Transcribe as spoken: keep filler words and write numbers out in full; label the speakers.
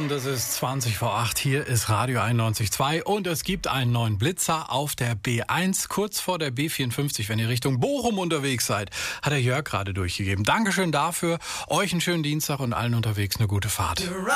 Speaker 1: und es ist zwanzig vor acht. Hier ist Radio einundneunzig Komma zwei und es gibt einen neuen Blitzer auf der B eins, kurz vor der B vierundfünfzig, wenn ihr Richtung Bochum unterwegs seid. Hat der Jörg gerade durchgegeben. Dankeschön dafür. Euch einen schönen Dienstag und allen unterwegs eine gute Fahrt.